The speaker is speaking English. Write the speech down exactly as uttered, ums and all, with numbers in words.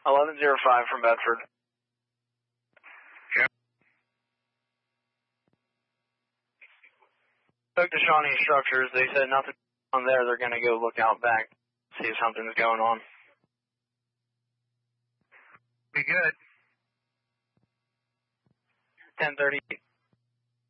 eleven oh five from Bedford. Okay. Spoke to Shawnee Structures. They said nothing on there. They're going to go look out back, see if something's going on. Be good. ten thirty-eight.